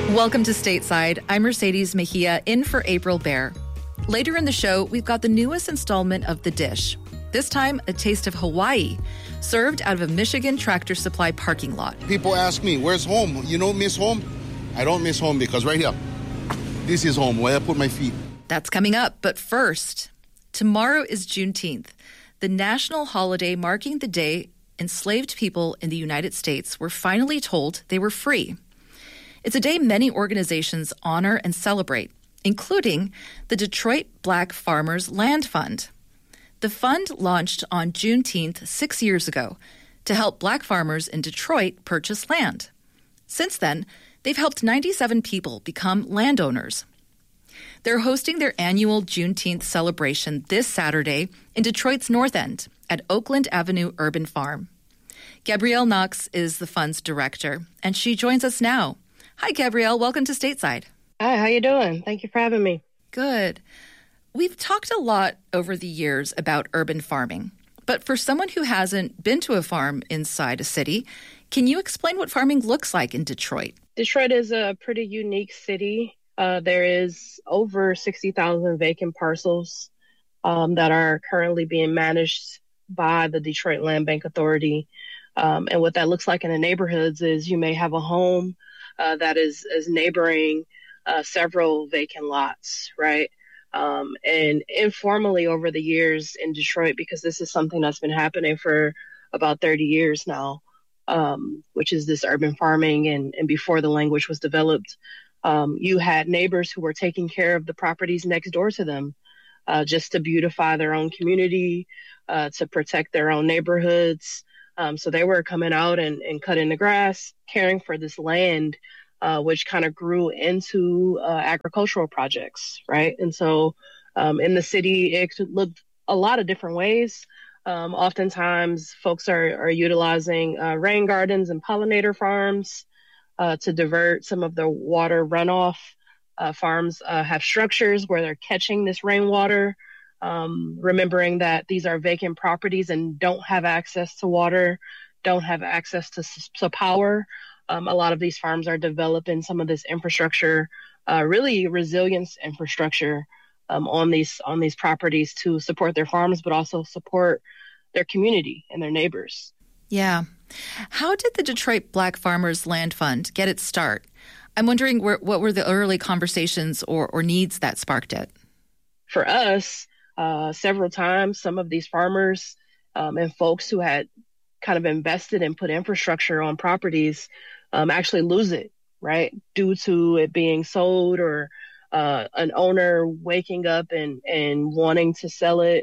Welcome to Stateside. I'm Mercedes Mejia, in for April Baer. Later in the show, we've got the newest installment of The Dish. This time, a taste of Hawaii, served out of a Michigan Tractor Supply parking lot. People ask me, where's home? You don't miss home? I don't miss home because right here, this is home, where I put my feet. That's coming up, but first, tomorrow is Juneteenth, the national holiday marking the day enslaved people in the United States were finally told they were free. It's a day many organizations honor and celebrate, including the Detroit Black Farmers Land Fund. The fund launched on Juneteenth 6 years ago to help black farmers in Detroit purchase land. Since then, they've helped 97 people become landowners. They're hosting their annual Juneteenth celebration this Saturday in Detroit's North End at Oakland Avenue Urban Farm. Gabrielle Knox is the fund's director, and she joins us now. Hi, Gabrielle. Welcome to Stateside. Hi, how you doing? Thank you for having me. Good. We've talked a lot over the years about urban farming, but for someone who hasn't been to a farm inside a city, can you explain what farming looks like in Detroit? Detroit is a pretty unique city. There is over 60,000 vacant parcels that are currently being managed by the Detroit Land Bank Authority. And what that looks like in the neighborhoods is you may have a home that is neighboring several vacant lots, right? And informally over the years in Detroit, because this is something that's been happening for about 30 years now, which is this urban farming, and before the language was developed, you had neighbors who were taking care of the properties next door to them, just to beautify their own community, to protect their own neighborhoods. So they were coming out and cutting the grass, caring for this land, which kind of grew into agricultural projects, right? And so in the city, it looked a lot of different ways. Oftentimes, folks are utilizing rain gardens and pollinator farms to divert some of the water runoff. Farms have structures where they're catching this rainwater, remembering that these are vacant properties and don't have access to water, don't have access to power. A lot of these farms are developing some of this infrastructure, really resilience infrastructure on these properties to support their farms, but also support their community and their neighbors. Yeah. How did the Detroit Black Farmers Land Fund get its start? I'm wondering what were the early conversations or needs that sparked it? For us, several times, some of these farmers and folks who had kind of invested and put infrastructure on properties actually lose it, right? Due to it being sold or an owner waking up and wanting to sell it,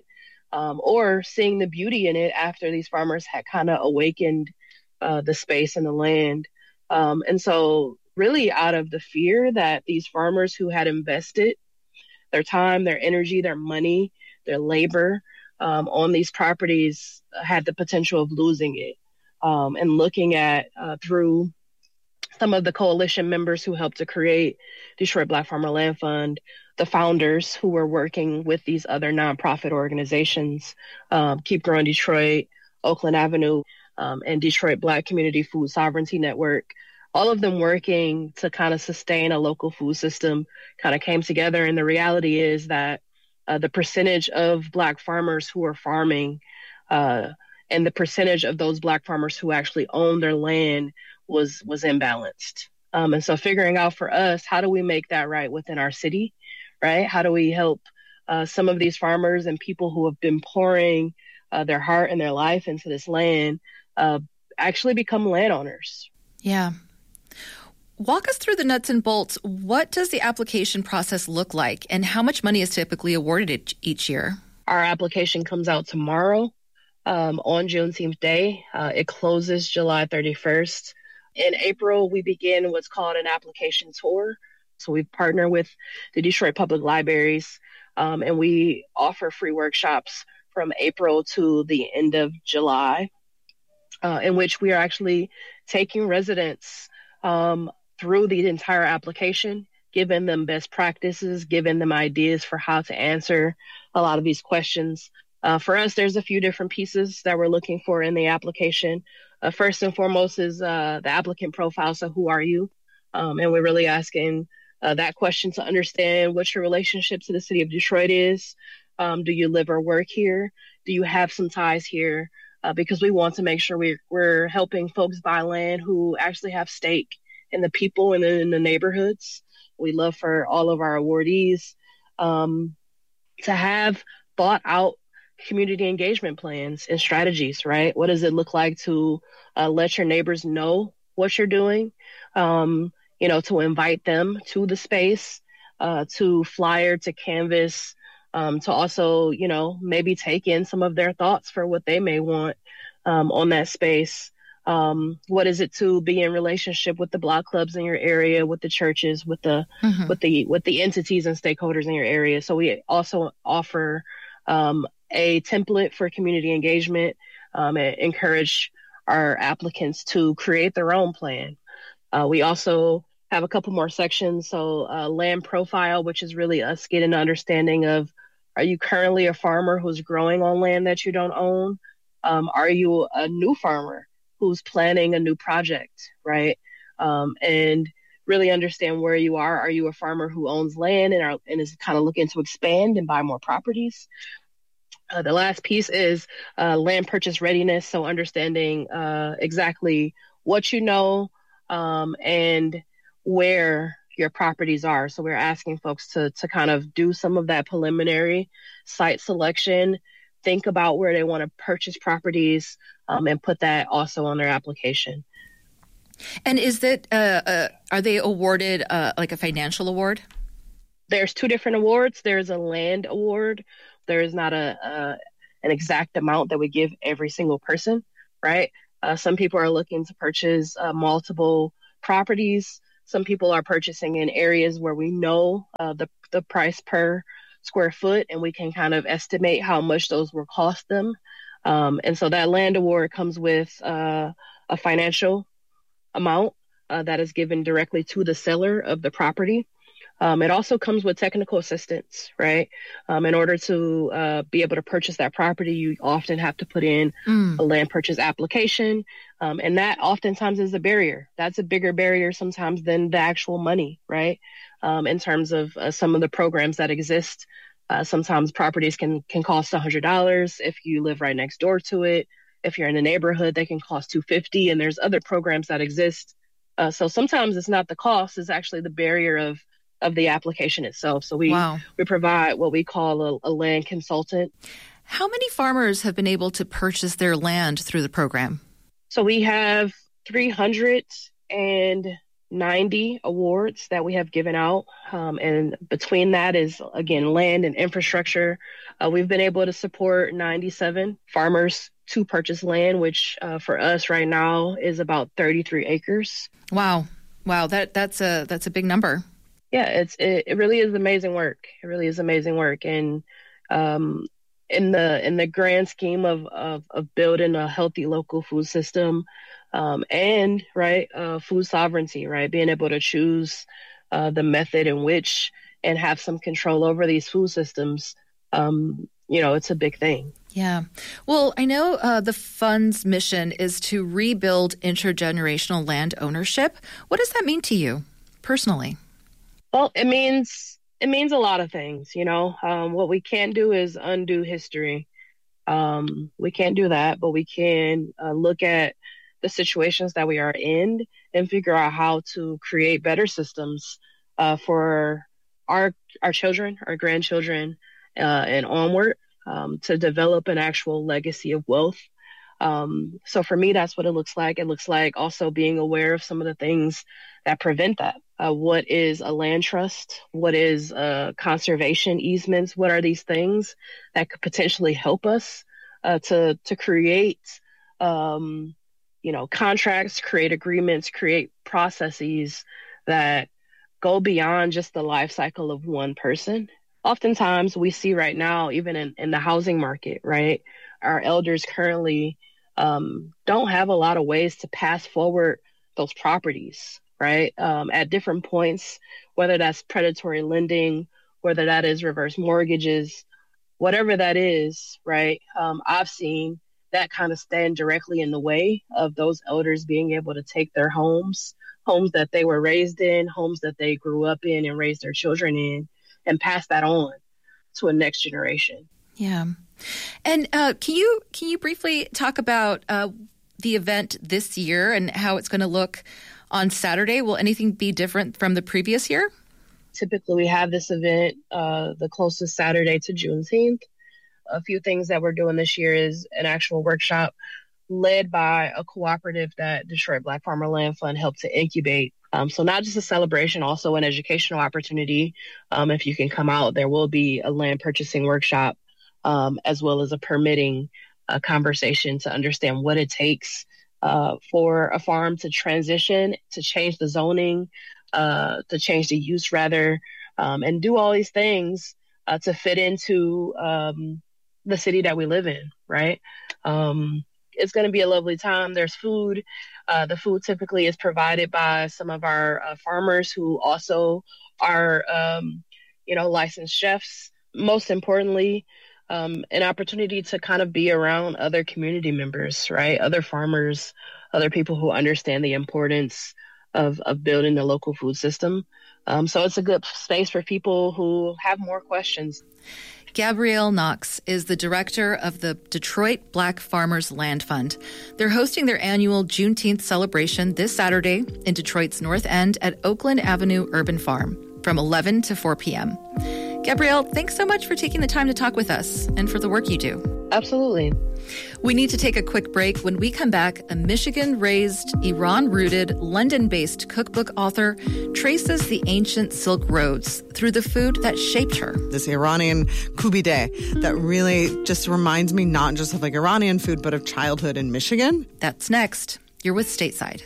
or seeing the beauty in it after these farmers had kind of awakened the space and the land. And so really out of the fear that these farmers who had invested their time, their energy, their money, their labor on these properties had the potential of losing it. And looking at through some of the coalition members who helped to create Detroit Black Farmer Land Fund, the founders who were working with these other nonprofit organizations, Keep Growing Detroit, Oakland Avenue, and Detroit Black Community Food Sovereignty Network, all of them working to kind of sustain a local food system kind of came together. And the reality is that the percentage of Black farmers who are farming and the percentage of those Black farmers who actually own their land was imbalanced. And so figuring out for us, how do we make that right within our city, right? How do we help some of these farmers and people who have been pouring their heart and their life into this land actually become landowners? Yeah. Walk us through the nuts and bolts. What does the application process look like, and how much money is typically awarded each year? Our application comes out tomorrow on Juneteenth Day. It closes July 31st. In April, we begin what's called an application tour. So we partner with the Detroit Public Libraries, and we offer free workshops from April to the end of July, in which we are actually taking residents through the entire application, giving them best practices, giving them ideas for how to answer a lot of these questions. For us, there's a few different pieces that we're looking for in the application. First and foremost is the applicant profile. So who are you? And we're really asking that question to understand what your relationship to the city of Detroit is. Do you live or work here? Do you have some ties here? Because we want to make sure we're helping folks buy land who actually have stake in the people and in the neighborhoods. We love for all of our awardees to have thought out community engagement plans and strategies, right? What does it look like to let your neighbors know what you're doing? To invite them to the space, to flyer, to canvas, to also, maybe take in some of their thoughts for what they may want on that space. What is it to be in relationship with the block clubs in your area, with the churches, with the with the entities and stakeholders in your area? So we also offer a template for community engagement and encourage our applicants to create their own plan. We also have a couple more sections. So land profile, which is really us getting an understanding of, are you currently a farmer who's growing on land that you don't own? Are you a new farmer who's planning a new project, right? And really understand where you are. Are you a farmer who owns land and is kind of looking to expand and buy more properties? The last piece is land purchase readiness. So understanding exactly what you know and where your properties are. So we're asking folks to kind of do some of that preliminary site selection, think about where they want to purchase properties, and put that also on their application. And is that are they awarded like a financial award? There's two different awards. There's a land award. There is not an exact amount that we give every single person, right? Some people are looking to purchase multiple properties. Some people are purchasing in areas where we know the price per square foot, and we can kind of estimate how much those will cost them. And so that land award comes with a financial amount that is given directly to the seller of the property. It also comes with technical assistance, right? In order to be able to purchase that property, you often have to put in a land purchase application. And that oftentimes is a barrier. That's a bigger barrier sometimes than the actual money, right? In terms of some of the programs that exist, sometimes properties can cost $100 if you live right next door to it. If you're in a neighborhood, they can cost $250, and there's other programs that exist. So sometimes it's not the cost, it's actually the barrier of the application itself. So we provide what we call a land consultant. How many farmers have been able to purchase their land through the program? So we have 390 awards that we have given out. And between that is, again, land and infrastructure. We've been able to support 97 farmers to purchase land, which for us right now is about 33 acres. Wow. That's a big number. Yeah, it really is amazing work. It really is amazing work. And in the grand scheme of building a healthy local food system, and food sovereignty, right? Being able to choose the method in which and have some control over these food systems, it's a big thing. Yeah. Well, I know the fund's mission is to rebuild intergenerational land ownership. What does that mean to you personally? Well, it means a lot of things, What we can't do is undo history. We can't do that, but we can look at the situations that we are in and figure out how to create better systems for our children, our grandchildren, and onward to develop an actual legacy of wealth. So for me, that's what it looks like. It looks like also being aware of some of the things that prevent that. What is a land trust? What is conservation easements? What are these things that could potentially help us to create, contracts, create agreements, create processes that go beyond just the life cycle of one person? Oftentimes we see right now, even in the housing market, right? Our elders currently don't have a lot of ways to pass forward those properties, right? At different points, whether that's predatory lending, whether that is reverse mortgages, whatever that is, right? I've seen that kind of stand directly in the way of those elders being able to take their homes homes that they were raised in, homes that they grew up in and raised their children in, and pass that on to a next generation. Yeah. And can you briefly talk about the event this year and how it's going to look on Saturday? Will anything be different from the previous year? Typically, we have this event the closest Saturday to Juneteenth. A few things that we're doing this year is an actual workshop led by a cooperative that Detroit Black Farmer Land Fund helped to incubate. So not just a celebration, also an educational opportunity. If you can come out, there will be a land purchasing workshop, as well as a permitting conversation to understand what it takes for a farm to transition, to change the zoning, to change the use rather, and do all these things to fit into the city that we live in, right? It's going to be a lovely time. There's food. The food typically is provided by some of our farmers who also are, licensed chefs. Most importantly, an opportunity to kind of be around other community members, right? Other farmers, other people who understand the importance of building the local food system. So it's a good space for people who have more questions. Gabrielle Knox is the director of the Detroit Black Farmers Land Fund. They're hosting their annual Juneteenth celebration this Saturday in Detroit's North End at Oakland Avenue Urban Farm from 11 to 4 p.m. Gabrielle, thanks so much for taking the time to talk with us and for the work you do. Absolutely. We need to take a quick break. When we come back, a Michigan-raised, Iran-rooted, London-based cookbook author traces the ancient Silk Roads through the food that shaped her. This Iranian kubideh that really just reminds me not just of like Iranian food, but of childhood in Michigan. That's next. You're with Stateside.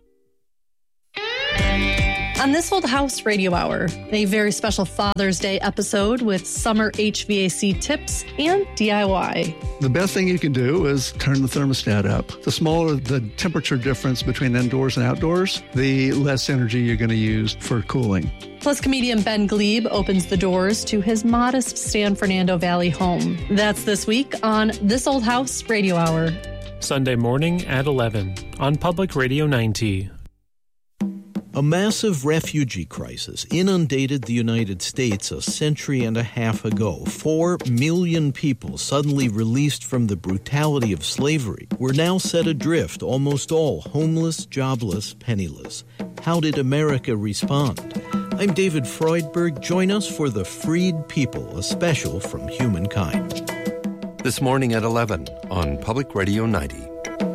On This Old House Radio Hour, a very special Father's Day episode with summer HVAC tips and DIY. The best thing you can do is turn the thermostat up. The smaller the temperature difference between indoors and outdoors, the less energy you're going to use for cooling. Plus, comedian Ben Glebe opens the doors to his modest San Fernando Valley home. That's this week on This Old House Radio Hour. Sunday morning at 11 on Public Radio 90. A massive refugee crisis inundated the United States a century and a half ago. 4 million people suddenly released from the brutality of slavery were now set adrift, almost all homeless, jobless, penniless. How did America respond? I'm David Freudberg. Join us for The Freed People, a special from Humankind. This morning at 11 on Public Radio 90.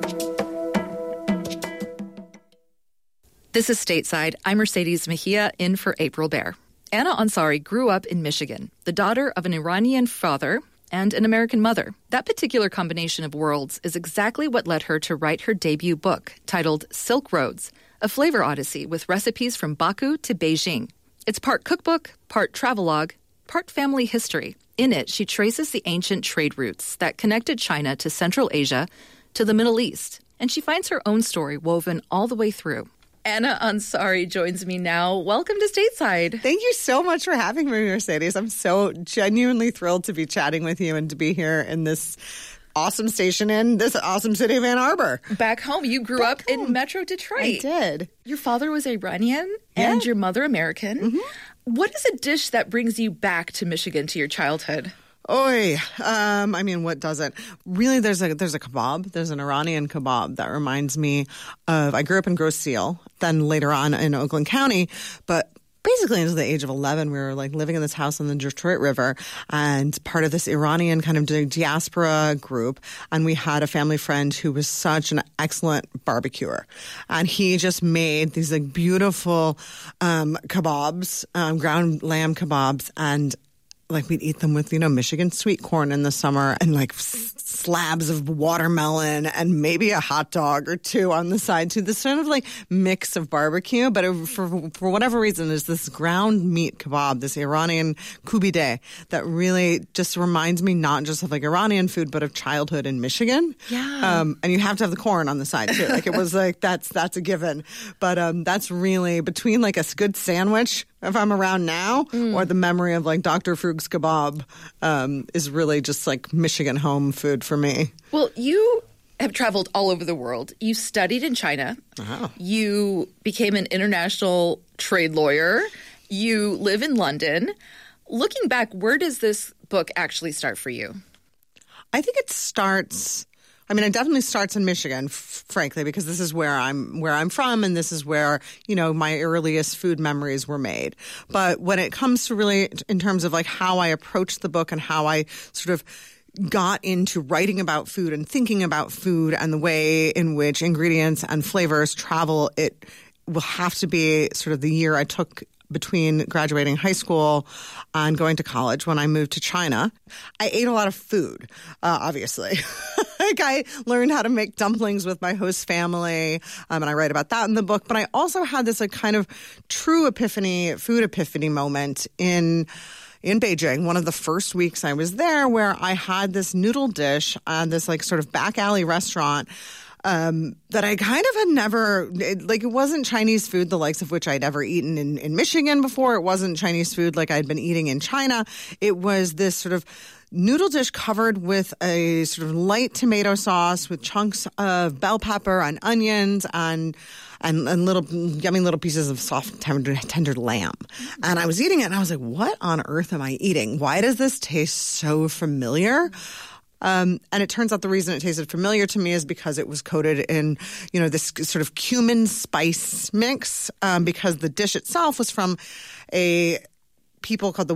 This is Stateside. I'm Mercedes Mejia, in for April Baer. Anna Ansari grew up in Michigan, the daughter of an Iranian father and an American mother. That particular combination of worlds is exactly what led her to write her debut book, titled Silk Roads, a flavor odyssey with recipes from Baku to Beijing. It's part cookbook, part travelogue, part family history. In it, she traces the ancient trade routes that connected China to Central Asia to the Middle East, and she finds her own story woven all the way through. Anna Ansari joins me now. Welcome to Stateside. Thank you so much for having me, Mercedes. I'm so genuinely thrilled to be chatting with you and to be here in this awesome station in this awesome city of Ann Arbor. Back home. You grew up in Metro Detroit. I did. Your father was Iranian and your mother American. Mm-hmm. What is a dish that brings you back to Michigan, to your childhood? What doesn't? Really, there's a kebab. There's an Iranian kebab that reminds me of, I grew up in Grosse Ile, then later on in Oakland County, but basically until the age of 11, we were like living in this house on the Detroit River and part of this Iranian kind of diaspora group. And we had a family friend who was such an excellent barbecuer. And he just made these like beautiful kebabs, ground lamb kebabs, and like we'd eat them with, Michigan sweet corn in the summer and like slabs of watermelon and maybe a hot dog or two on the side too. This sort of like mix of barbecue, but for whatever reason, there's this ground meat kebab, this Iranian kubideh that really just reminds me not just of like Iranian food, but of childhood in Michigan. Yeah. And you have to have the corn on the side too. Like it was like, that's a given. But that's really between like a good sandwich if I'm around now, or the memory of like Dr. Frug's kebab is really just like Michigan home food for me. Well, you have traveled all over the world. You studied in China. Oh. You became an international trade lawyer. You live in London. Looking back, where does this book actually start for you? I think it starts. I mean, it definitely starts in Michigan, frankly, because this is where I'm from, and this is where, you know, my earliest food memories were made. But when it comes to really in terms of like how I approached the book and how I sort of got into writing about food and thinking about food and the way in which ingredients and flavors travel, it will have to be sort of the year I took between graduating high school and going to college when I moved to China. I ate a lot of food, obviously. Like I learned how to make dumplings with my host family, and I write about that in the book. But I also had this like kind of true food epiphany moment in Beijing, one of the first weeks I was there, where I had this noodle dish at this like sort of back alley restaurant that I kind of had never, it wasn't Chinese food, the likes of which I'd ever eaten in Michigan before. It wasn't Chinese food like I'd been eating in China. It was this sort of noodle dish covered with a sort of light tomato sauce with chunks of bell pepper and onions and little yummy little pieces of soft, tender lamb. And I was eating it and I was like, what on earth am I eating? Why does this taste so familiar? And it turns out the reason it tasted familiar to me is because it was coated in, you know, this sort of cumin spice mix, because the dish itself was from a people called the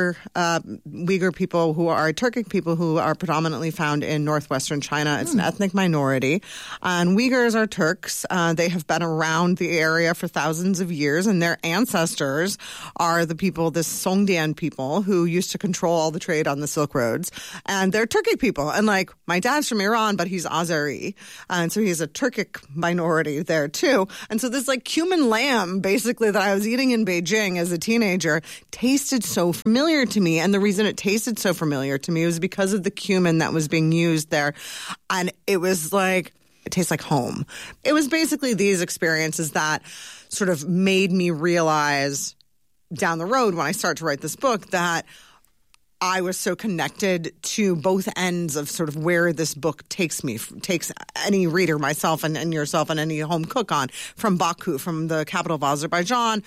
Uyghur people, who are Turkic people who are predominantly found in northwestern China. It's an ethnic minority. And Uyghurs are Turks. They have been around the area for thousands of years, and their ancestors are the people, the Songdian people, who used to control all the trade on the Silk Roads. And they're Turkic people. And like, my dad's from Iran, but he's Azeri. And so he's a Turkic minority there too. And so this like cumin lamb, basically, that I was eating in Beijing as a teenager, tasted so familiar to me. And the reason it tasted so familiar to me was because of the cumin that was being used there. And it was like, it tastes like home. It was basically these experiences that sort of made me realize down the road when I start to write this book that I was so connected to both ends of sort of where this book takes any reader, myself and yourself and any home cook on, from Baku, from the capital of Azerbaijan,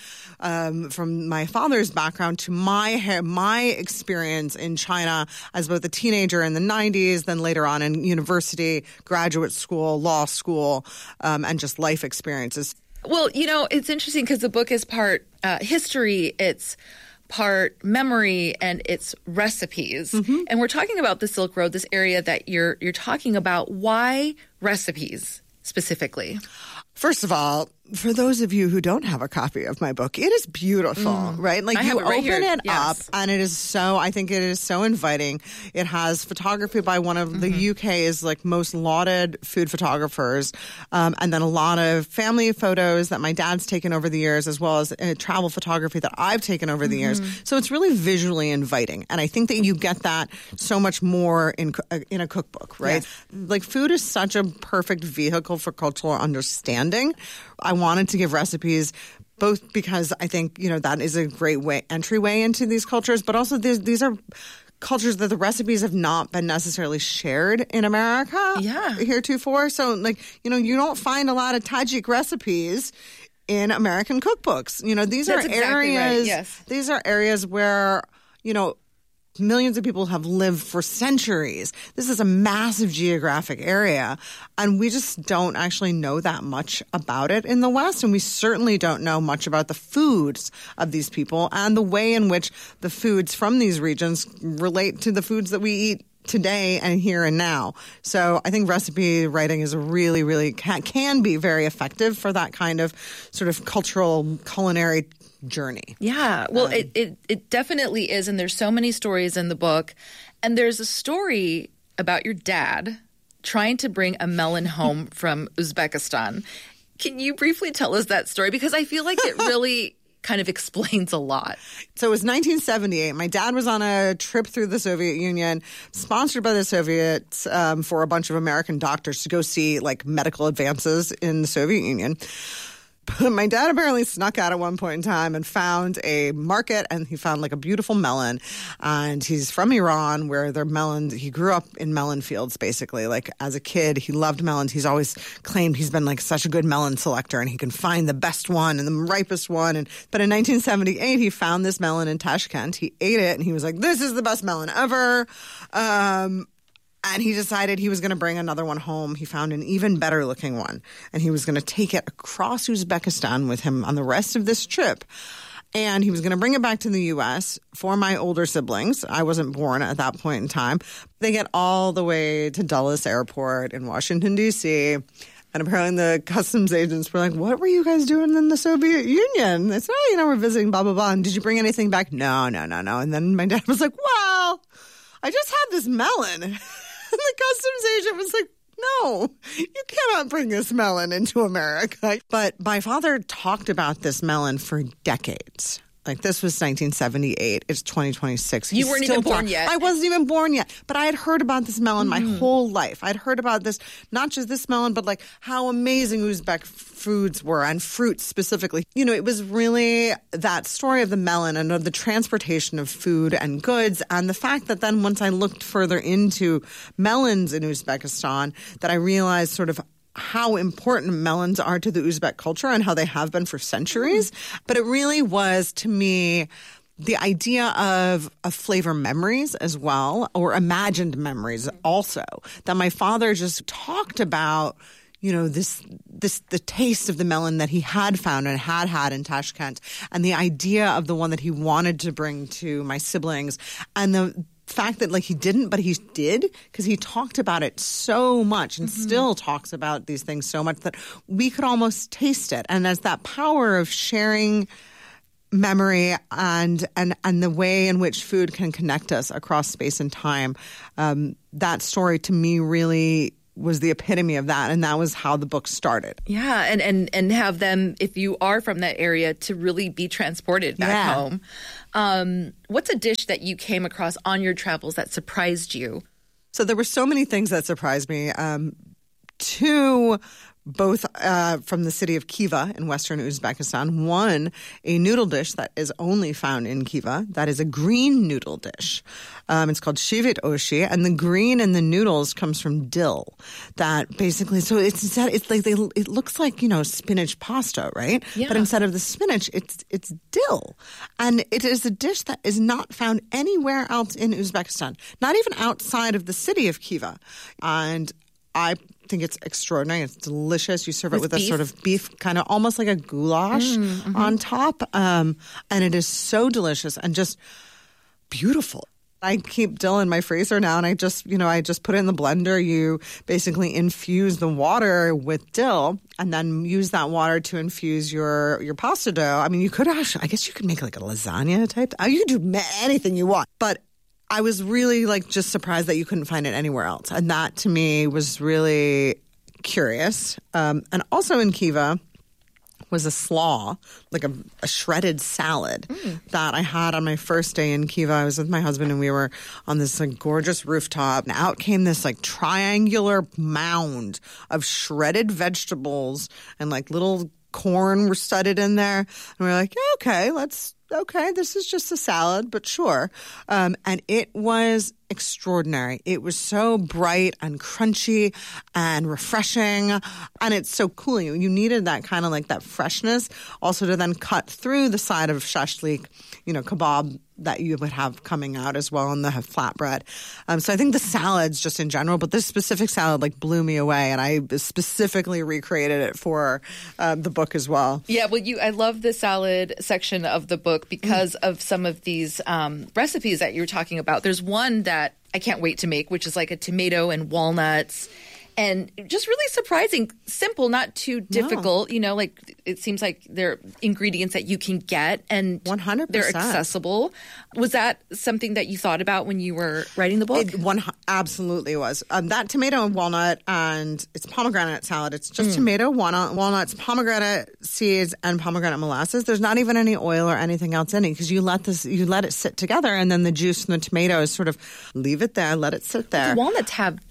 from my father's background to my experience in China as both a teenager in the 90s, then later on in university, graduate school, law school, and just life experiences. Well, you know, it's interesting because the book is part history, it's part memory, and it's recipes. Mm-hmm. And we're talking about the Silk Road, this area that you're talking about. Why recipes specifically? First of all, for those of you who don't have a copy of my book, it is beautiful, right? Like you open it up and it is so, I think it is so inviting. It has photography by one of the UK's like most lauded food photographers, and then a lot of family photos that my dad's taken over the years, as well as travel photography that I've taken over the years. So it's really visually inviting. And I think that you get that so much more in a cookbook, right? Yes. Like food is such a perfect vehicle for cultural understanding. I wanted to give recipes both because I think, you know, that is a great entryway into these cultures, but also these are cultures that the recipes have not been necessarily shared in America heretofore. So, like, you know, you don't find a lot of Tajik recipes in American cookbooks. You know, these are areas. These are areas where, you know, millions of people have lived for centuries. This is a massive geographic area, and we just don't actually know that much about it in the West, and we certainly don't know much about the foods of these people and the way in which the foods from these regions relate to the foods that we eat today and here and now. So I think recipe writing is a really, really can be very effective for that kind of sort of cultural culinary journey. Yeah. Well, it definitely is. And there's so many stories in the book. And there's a story about your dad trying to bring a melon home from Uzbekistan. Can you briefly tell us that story? Because I feel like it really kind of explains a lot. So it was 1978. My dad was on a trip through the Soviet Union, sponsored by the Soviets, for a bunch of American doctors to go see like medical advances in the Soviet Union. But my dad apparently snuck out at one point in time and found a market, and he found like a beautiful melon. And he's from Iran, where their melons, he grew up in melon fields, basically. Like as a kid, he loved melons. He's always claimed he's been like such a good melon selector, and he can find the best one and the ripest one. But in 1978, he found this melon in Tashkent. He ate it, and he was like, this is the best melon ever. And he decided he was going to bring another one home. He found an even better looking one, and he was going to take it across Uzbekistan with him on the rest of this trip. And he was going to bring it back to the U.S. for my older siblings. I wasn't born at that point in time. They get all the way to Dulles Airport in Washington, D.C., and apparently the customs agents were like, what were you guys doing in the Soviet Union? They said, we're visiting, blah, blah, blah. And did you bring anything back? No. And then my dad was like, well, I just had this melon. And the customs agent was like, no, you cannot bring this melon into America. But my father talked about this melon for decades. Like, this was 1978. It's 2026. You weren't even born yet. I wasn't even born yet. But I had heard about this melon my whole life. I'd heard about this, not just this melon, but like how amazing Uzbek foods were, and fruits specifically. It was really that story of the melon and of the transportation of food and goods, and the fact that then once I looked further into melons in Uzbekistan, that I realized sort of how important melons are to the Uzbek culture and how they have been for centuries. But it really was, to me, the idea of flavor memories as well, or imagined memories also, that my father just talked about, the taste of the melon that he had found and had in Tashkent, and the idea of the one that he wanted to bring to my siblings, and the fact that he didn't, but he did, because he talked about it so much and still talks about these things so much that we could almost taste it. And there's that power of sharing memory and the way in which food can connect us across space and time. That story to me really was the epitome of that, and that was how the book started. Yeah, and have them, if you are from that area, to really be transported back home. What's a dish that you came across on your travels that surprised you? So there were so many things that surprised me. Two, both from the city of Khiva in western Uzbekistan. One, a noodle dish that is only found in Khiva. That is a green noodle dish. It's called shivit oshi, and the green in the noodles comes from dill. That basically, so it looks like spinach pasta, right? Yeah. But instead of the spinach, it's dill, and it is a dish that is not found anywhere else in Uzbekistan, not even outside of the city of Khiva, and I think it's extraordinary. It's delicious. You serve it with a sort of beef, kind of almost like a goulash on top. And it is so delicious and just beautiful. I keep dill in my freezer now, and I just put it in the blender. You basically infuse the water with dill and then use that water to infuse your pasta dough. I mean, you could actually, I guess you could make like a lasagna type. You could do anything you want. But I was really just surprised that you couldn't find it anywhere else. And that to me was really curious. And also in Khiva was a slaw, like a shredded salad that I had on my first day in Khiva. I was with my husband, and we were on this gorgeous rooftop, and out came this triangular mound of shredded vegetables, and little corn were studded in there. And we were like, okay, this is just a salad, but sure. And it was extraordinary. It was so bright and crunchy and refreshing, and it's so cooling. You needed that kind of that freshness also to then cut through the side of shashlik, kebab that you would have coming out as well on the flatbread. So I think the salads just in general, but this specific salad blew me away, and I specifically recreated it for the book as well. Yeah, well, I love the salad section of the book because of some of these recipes that you were talking about. There's one that I can't wait to make, which is a tomato and walnuts. And just really surprising, simple, not too difficult. No. It seems like they're ingredients that you can get, and 100%. They're accessible. Was that something that you thought about when you were writing the book? It absolutely was. That tomato and walnut, and it's pomegranate salad. It's just tomato, walnuts, pomegranate seeds, and pomegranate molasses. There's not even any oil or anything else in it, because you let it sit together, and then the juice from the tomatoes sort of leave it there, let it sit there. The walnuts have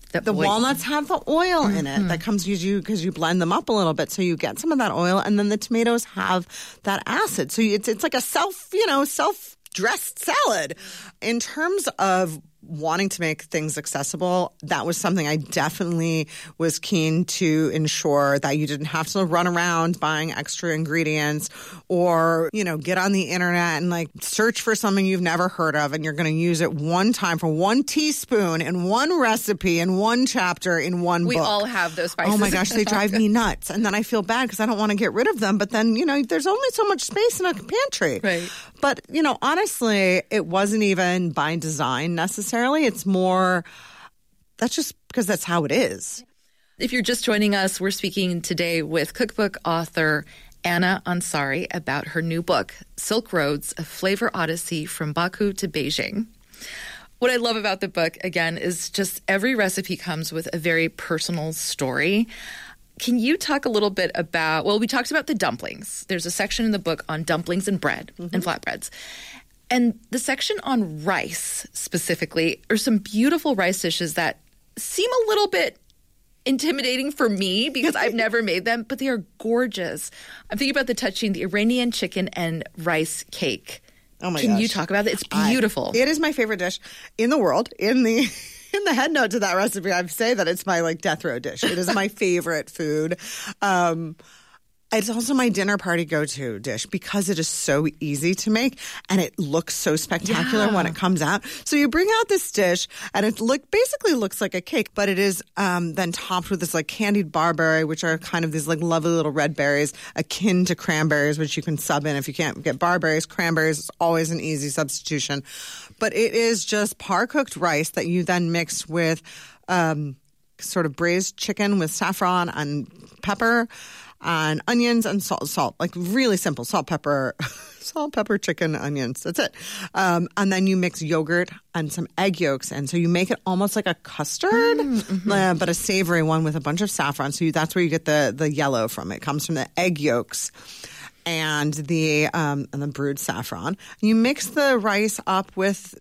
The walnuts have the oil in it that comes because you blend them up a little bit, so you get some of that oil, and then the tomatoes have that acid. So it's like a self-dressed salad. In terms of wanting to make things accessible, that was something I definitely was keen to ensure, that you didn't have to run around buying extra ingredients or, get on the internet and like search for something you've never heard of, and you're going to use it one time for 1 teaspoon in one recipe in one chapter in one book. We all have those spices. Oh my gosh, they drive me nuts. And then I feel bad because I don't want to get rid of them. But then, there's only so much space in a pantry. Right. But, honestly, it wasn't even by design necessarily. It's more, that's just because that's how it is. If you're just joining us, we're speaking today with cookbook author Anna Ansari about her new book, Silk Roads, A Flavor Odyssey from Baku to Beijing. What I love about the book, again, is just every recipe comes with a very personal story. Can you talk a little bit about, we talked about the dumplings. There's a section in the book on dumplings and bread and flatbreads. And the section on rice specifically are some beautiful rice dishes that seem a little bit intimidating for me because I've never made them, but they are gorgeous. I'm thinking about the Iranian chicken and rice cake. Oh my gosh. Can you talk about it? It's beautiful. It is my favorite dish in the world. In the head note to that recipe, I say that it's my death row dish. It is my favorite food. It's also my dinner party go-to dish because it is so easy to make and it looks so spectacular when it comes out. So you bring out this dish and it basically looks like a cake, but it is then topped with this candied barberry, which are kind of these lovely little red berries akin to cranberries, which you can sub in if you can't get barberries. Cranberries is always an easy substitution. But it is just par-cooked rice that you then mix with sort of braised chicken with saffron and pepper, and onions and salt, really simple, salt, pepper, chicken, onions. That's it. And then you mix yogurt and some egg yolks. And so you make it almost like a custard, but a savory one with a bunch of saffron. So that's where you get the yellow from. It comes from the egg yolks and the brewed saffron. You mix the rice up with